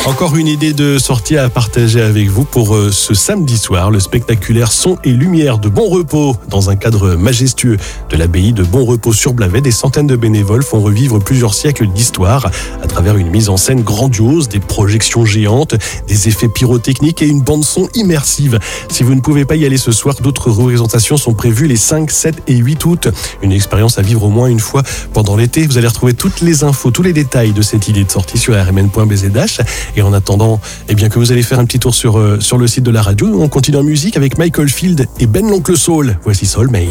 Encore une idée de sortie à partager avec vous pour ce samedi soir. Le spectaculaire Son et Lumière de Bon Repos. Dans un cadre majestueux de l'abbaye de Bon Repos sur Blavet, des centaines de bénévoles font revivre plusieurs siècles d'histoire à travers une mise en scène grandiose, des projections géantes, des effets pyrotechniques et une bande-son immersive. Si vous ne pouvez pas y aller ce soir, d'autres représentations sont prévues les 5, 7 et 8 août. Une expérience à vivre au moins une fois pendant l'été. Vous allez retrouver toutes les infos, tous les détails de cette idée de sortie sur rmn.bzh. Et en attendant, que vous allez faire un petit tour sur le site de la radio, on continue en musique avec Michael Field et Ben l'Oncle Soul. Voici Soulmate.